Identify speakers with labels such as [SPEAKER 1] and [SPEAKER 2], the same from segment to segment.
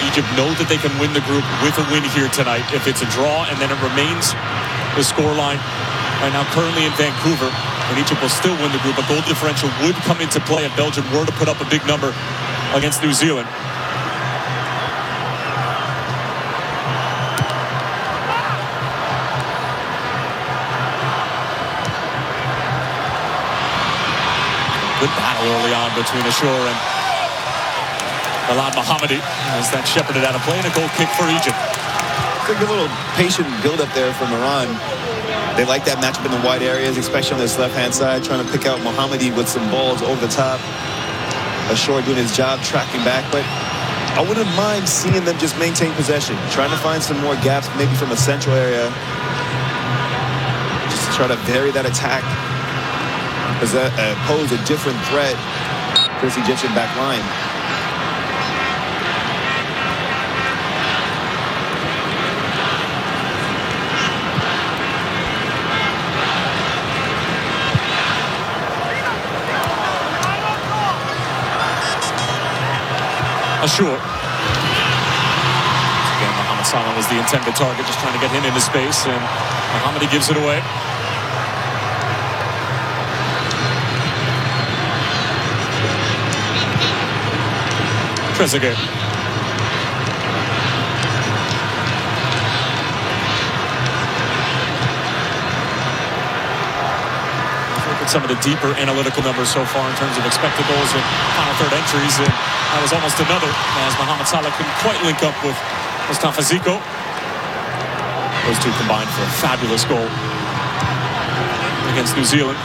[SPEAKER 1] Egypt know that they can win the group with a win here tonight. If it's a draw and then it remains the scoreline right now currently in Vancouver, and Egypt will still win the group, a goal differential would come into play if Belgium were to put up a big number against New Zealand. Good battle early on between Ashur and Alad Mohammadi as that shepherded out of play, and a goal kick for Egypt.
[SPEAKER 2] It's a good little patient build-up there from Iran. They like that matchup in the wide areas, especially on this left-hand side, trying to pick out Mohammadi with some balls over the top. Ashur doing his job, tracking back, but I wouldn't mind seeing them just maintain possession, trying to find some more gaps, maybe from a central area, just to try to vary that attack, pose a different threat for this Egyptian back line.
[SPEAKER 1] Ashur. Again, Mohamed Salah was the intended target, just trying to get him into space, and Mohammadi gives it away. Trezeguet. Look at some of the deeper analytical numbers so far in terms of expected goals and final third entries, and that was almost another, as Mohamed Salah couldn't quite link up with Mustafa Ziko. Those two combined for a fabulous goal against New Zealand.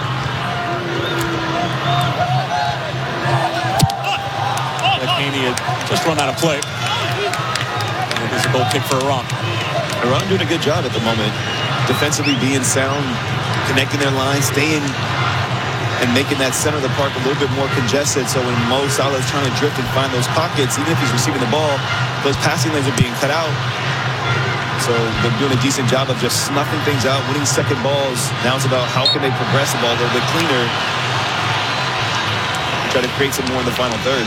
[SPEAKER 1] Haney had just run out of play. And there's a goal kick for Iran.
[SPEAKER 2] Iran doing a good job at the moment, defensively being sound, connecting their lines, staying and making that center of the park a little bit more congested. So when Mo Salah is trying to drift and find those pockets, even if he's receiving the ball, those passing lanes are being cut out. So they're doing a decent job of just snuffing things out, winning second balls. Now it's about how can they progress the ball a little bit cleaner, try to create some more in the final third.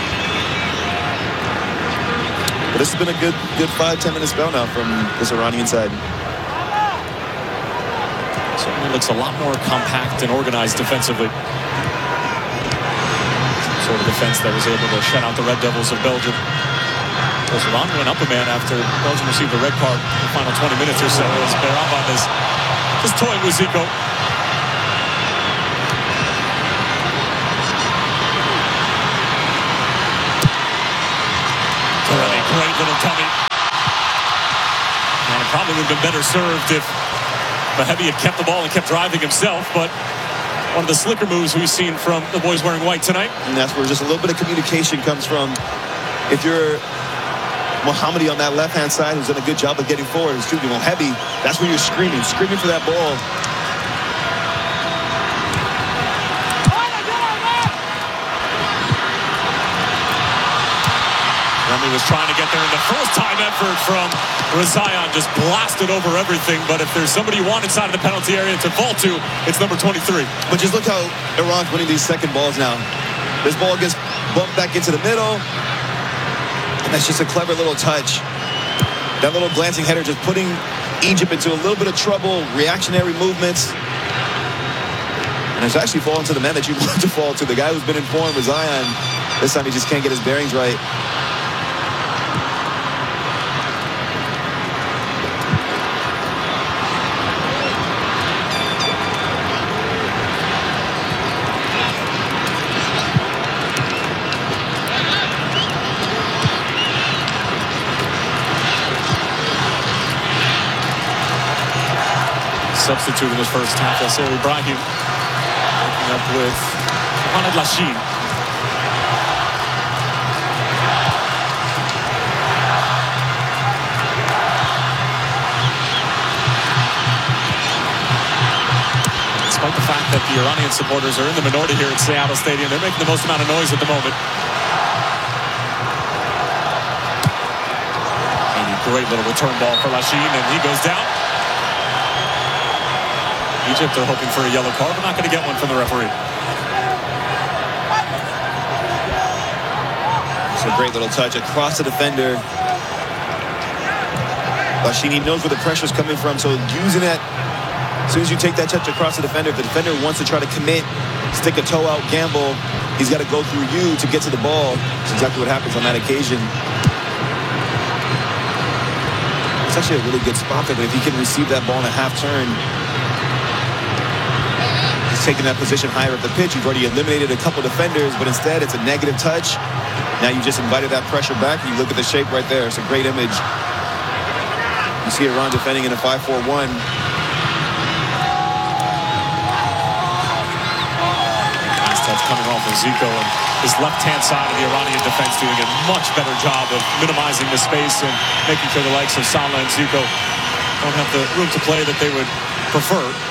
[SPEAKER 2] But this has been a good 5-10 minute spell now from this Iranian side.
[SPEAKER 1] Certainly looks a lot more compact and organized defensively. Some sort of defense that was able to shut out the Red Devils of Belgium. As Iran went up a man after Belgium received a red card in the final 20 minutes or so, as Beraban is just toying with Ziko. Great little tummy. And it probably would have been better served if Mehebi had kept the ball and kept driving himself, but one of the slicker moves we've seen from the boys wearing white tonight.
[SPEAKER 2] And that's where just a little bit of communication comes from. If you're Mohammadi on that left-hand side, who's done a good job of getting forward and shooting Mehebi, that's where you're screaming for that ball.
[SPEAKER 1] He was trying to get there in the first-time effort from Rezaian, just blasted over everything. But if there's somebody you want inside of the penalty area to fall to, it's number 23.
[SPEAKER 2] But just look how Iran's winning these second balls now. This ball gets bumped back into the middle, and that's just a clever little touch. That little glancing header just putting Egypt into a little bit of trouble, reactionary movements. And it's actually fallen to the man that you want to fall to, the guy who's been informed, Rezaian. This time he just can't get his bearings right.
[SPEAKER 1] Substitute in his first half, Yasser Ibrahim, working up with Mohamed Lachine. Despite the fact that the Iranian supporters are in the minority here at Seattle Stadium, they're making the most amount of noise at the moment. And a great little return ball for Lachine, and he goes down. Egypt are hoping for a yellow card, but not going to get one from the referee.
[SPEAKER 2] It's a great little touch across the defender. Lashini knows where the pressure's coming from, so using that, as soon as you take that touch across the defender, if the defender wants to try to commit, stick a toe out, gamble, he's got to go through you to get to the ball. That's exactly what happens on that occasion. It's actually a really good spot there, but if he can receive that ball in a half turn, he's taking that position higher up the pitch. You've already eliminated a couple defenders, but instead it's a negative touch. Now you just invited that pressure back. You look at the shape right there. It's a great image. You see Iran defending in a 5-4-1.
[SPEAKER 1] Coming off of Zico, and his left-hand side of the Iranian defense doing a much better job of minimizing the space and making sure the likes of Salah and Zico don't have the room to play that they would prefer.